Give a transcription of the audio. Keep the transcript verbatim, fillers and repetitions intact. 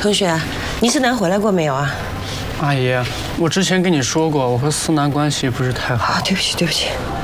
同学，倪世南回来过没有啊？ 阿姨，我之前跟你说过，我和思南关系不是太好。 啊，对不起，对不起。